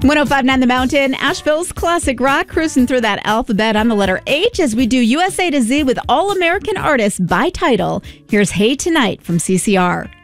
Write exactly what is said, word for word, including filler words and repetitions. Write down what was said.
one oh five point nine The Mountain, Asheville's classic rock, cruising through that alphabet on the letter H as we do U S A to Z with All American Artists by title. Here's Hey Tonight from C C R.